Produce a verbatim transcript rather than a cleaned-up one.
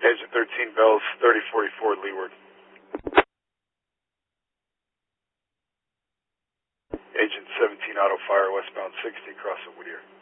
Agent thirteen Bells, thirty forty-four Leeward. Agent seventeen Auto Fire, westbound sixty, crossing Whittier.